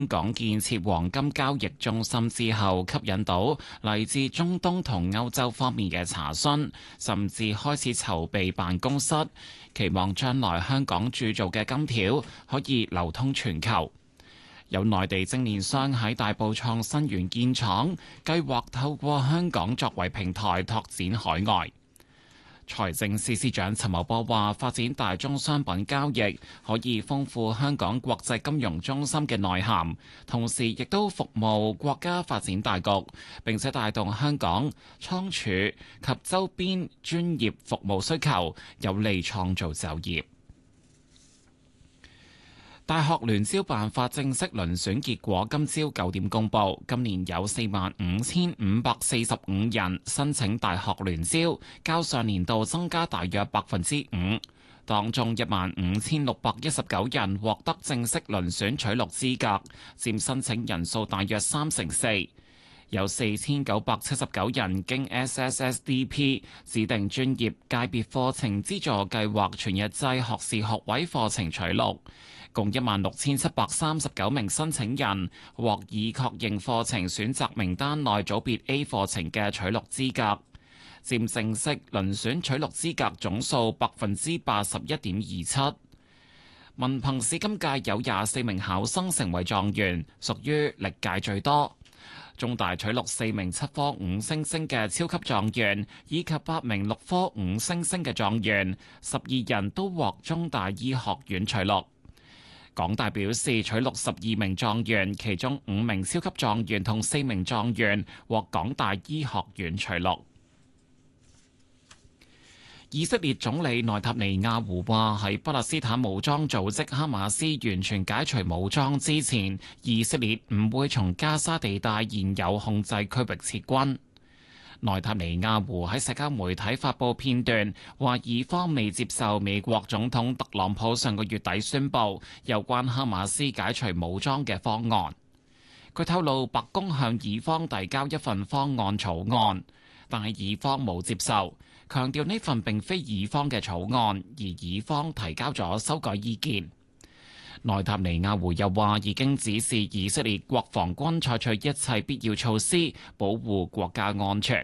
港建設黃金交易中心之後，吸引到嚟自中東同歐洲方面嘅查詢，甚至開始籌備辦公室，期望將來香港鑄造嘅金條可以流通全球。有內地精煉商喺大埔創新園建廠，計劃透過香港作為平台拓展海外。財政司司長陳茂波話：發展大宗商品交易可以豐富香港國際金融中心嘅內涵，同時亦都服務國家發展大局，並且帶動香港倉儲及周邊專業服務需求，有利創造就業。大學聯招辦法正式遴選結果今朝9點公佈，今年有45,545人申請大學聯招，較上年度增加大約5%。當中15,619人獲得正式遴選取錄資格，佔申請人數大約4%。有4,979人經 SSSDP 指定專業界別課程資助計劃全日制學士學位課程取錄。共16,739名申請人獲已確認課程選擇名單內組別 A 課程嘅取錄資格，佔正式遴選取錄資格總數81.27%。文憑試今屆有24名考生成為狀元，屬於歷屆最多。中大取錄4名7科5星星嘅超級狀元，以及8名6科5星星嘅狀元，12人都獲中大醫學院取錄。港大表示取錄12名狀元，其中5名超級狀元同4名狀元獲港大醫學院取錄。以色列總理內塔尼亞胡話：喺巴勒斯坦武裝組織哈馬斯完全解除武裝之前，以色列唔會從加沙地帶現有控制區域撤軍。內塔尼亞胡喺社交媒體發布片段，話以方未接受美國總統特朗普上個月底宣布有關哈馬斯解除武裝嘅方案。佢透露白宮向以方遞交一份方案草案，但係以方冇接受，強調呢份並非以方嘅草案，而以方提交咗修改意見。內塔尼亞胡又話已經指示以色列國防軍採取一切必要措施，保護國家安全。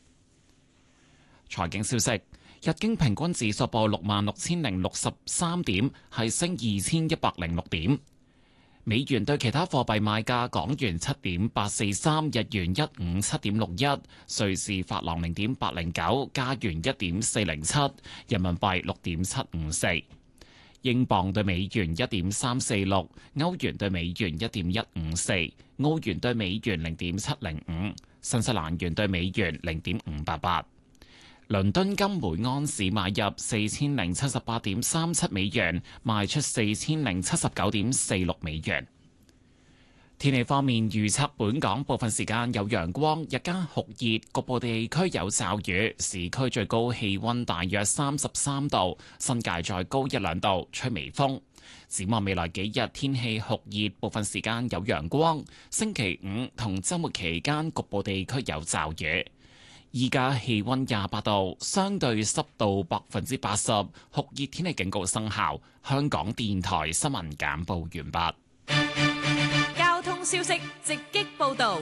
財經消息：日經平均指數報66,063點，係升2,106點。美元對其他貨幣賣價：港元7.843，日元157.61，瑞士法郎0.809，加元1.407，人民幣6.754。英鎊對美元1.346，歐元對美元1.154，澳元對美元0.705，新西蘭元對美元0.588。倫敦金每盎司買入4078.37美元，賣出4079.46美元。天氣方面預測，本港部分時間有陽光，日間酷熱，局部地區有驟雨。市區最高氣溫大約33度，新界再高1-2度，吹微風。展望未來幾日，天氣酷熱，部分時間有陽光。星期5同週末期間，局部地區有驟雨。依家氣溫28度，相對濕度80%，酷熱天氣警告生效。香港電台新聞簡報完畢。 交通消息直擊報道。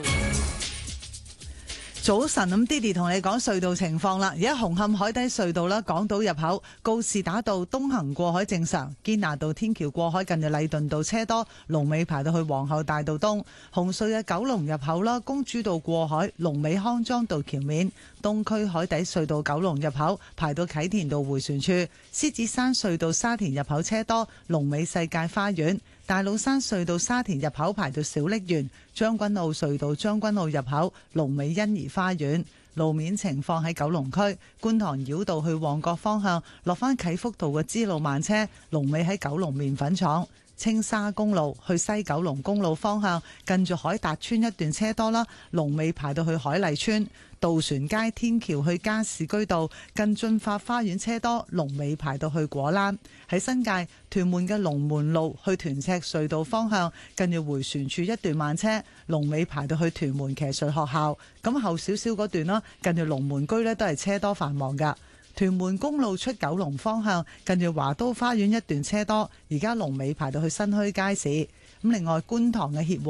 早晨，咁 Diddy 同你講隧道情況啦。而家紅磡海底隧道啦，港島入口告士打道東行過海正常，堅拿道天橋過海近住禮頓道車多，龍尾排到去皇后大道東。紅隧嘅九龍入口啦，公主道過海，龍尾康莊道橋面。東區海底隧道九龍入口排到啟田道迴旋處。獅子山隧道沙田入口車多，龍尾世界花園。大老山隧道沙田入口排到小瀝源，將軍澳隧道將軍澳入口龍尾欣怡花園。路面情況喺九龍區觀塘繞道去旺角方向，落返啟福道嘅支路慢車，龍尾喺九龍麵粉廠。青沙公路去西九龍公路方向，近住海達村一段車多啦，龍尾排到去海麗村。渡船街天橋去加士居道近駿發花園車多，龍尾排到去果欄。喺新界屯門嘅龍門路去屯赤隧道方向，近住迴旋處一段慢車，龍尾排到去屯門騎術學校。咁後少少嗰段啦，近住龍門居呢都係車多繁忙噶。屯門公路出九龍方向，近住華都花園一段車多，而家龍尾排到去新墟街市。 咁另外觀塘嘅協和